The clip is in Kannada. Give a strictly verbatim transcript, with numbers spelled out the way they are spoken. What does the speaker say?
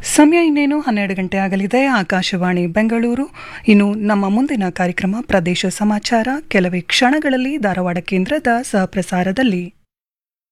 ಸಮಯ ಇನ್ನೇನು ಹನ್ನೆರಡು ಗಂಟೆ ಆಗಲಿದೆ. ಆಕಾಶವಾಣಿ ಬೆಂಗಳೂರು. ಇನ್ನು ನಮ್ಮ ಮುಂದಿನ ಕಾರ್ಯಕ್ರಮ ಪ್ರದೇಶ ಸಮಾಚಾರ ಕೆಲವೇ ಕ್ಷಣಗಳಲ್ಲಿ ಧಾರವಾಡ ಕೇಂದ್ರದ ಸಹಪ್ರಸಾರದಲ್ಲಿ.